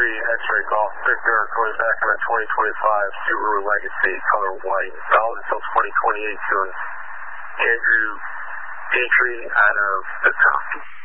X-ray Golf Victor, going back on a 2025 Subaru Legacy, color white, valid until 2028 soon. Andrew Petrie out of the top.